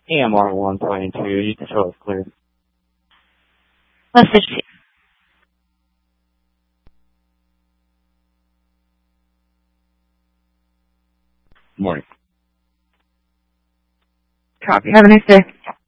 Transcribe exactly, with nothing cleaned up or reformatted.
A M R one twenty-two, you can show us clear. Let's fifteen. Morning. Copy. Have a nice day.